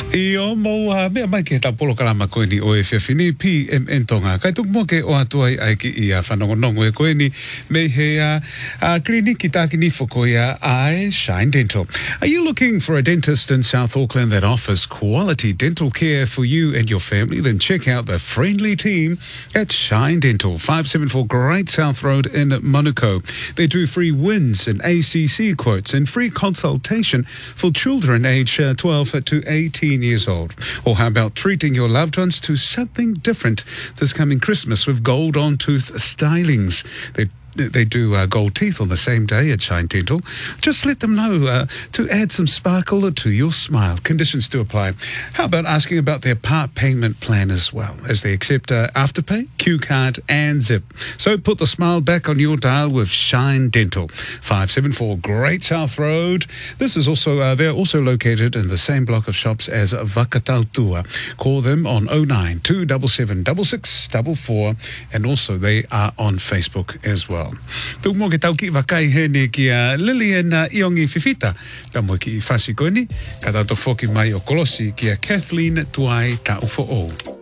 Io mo me mai ke ta polo kala ko ni o FF ni PMN tonga kai tuk mo ke o atuai ai ki ia whanongonongo e koe ni me he kliniki taki ni whakoia ai Shine Dental. Are you looking for a dentist in South Auckland that offers quality dental care for you and your family? Then check out the friendly team at Shine Dental, 574 Great South Road in Manukau. They do free wins and ACC quotes and free consultation for children aged 12 to 18 years old. Or how about treating your loved ones to something different this coming Christmas with gold on tooth stylings? They do gold teeth on the same day at Shine Dental. Just let them know to add some sparkle to your smile. Conditions do apply. How about asking about their part payment plan as well, as they accept Afterpay, Q Card and Zip. So put the smile back on your dial with Shine Dental, 574 Great South Road. This is also they're also located in the same block of shops as Vakatautua. Call them on 09 277 6644, and also they are on Facebook as well. Tu mo ke tau ki wakai hene ki a Lillian Iongi Fifita. Ta mo ki i whasi koini. Ka tau foki mai o Kolosi ki a Kathleen Tuai ta ufo o.